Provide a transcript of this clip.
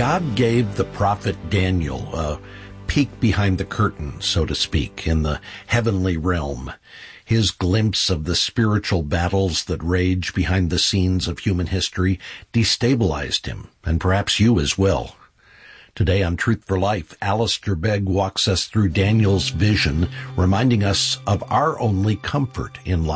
God gave the prophet Daniel a peek behind the curtain, so to speak, in the heavenly realm. His glimpse of the spiritual battles that rage behind the scenes of human history destabilized him, and perhaps you as well. Today on Truth for Life, Alistair Begg walks us through Daniel's vision, reminding us of our only comfort in life.